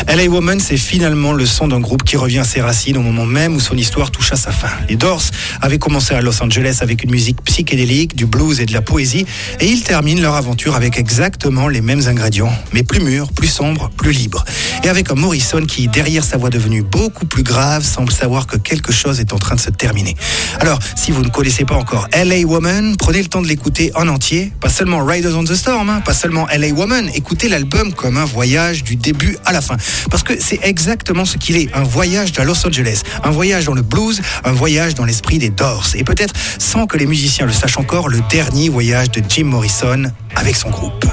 LA Woman, c'est finalement le son d'un groupe qui revient à ses racines au moment même où son histoire touche à sa fin. Les Doors avaient commencé à Los Angeles avec une musique psychédélique, du blues et de la poésie, et ils terminent leur aventure avec exactement les mêmes ingrédients, mais plus mûrs, plus sombres, plus libres. Et avec un Morrison qui, derrière sa voix devenue beaucoup plus grave, semble savoir que quelque chose est en train de se terminer. Alors, si vous ne connaissez pas encore LA Woman, prenez le temps de l'écouter en entier, pas seulement Riders on the Storm, pas seulement LA Woman, écoutez l'album comme un voyage du début à la fin. Parce que c'est exactement ce qu'il est, un voyage à Los Angeles, un voyage dans le blues, un voyage dans l'esprit des Doors. Et peut-être, sans que les musiciens le sachent encore, le dernier voyage de Jim Morrison avec son groupe.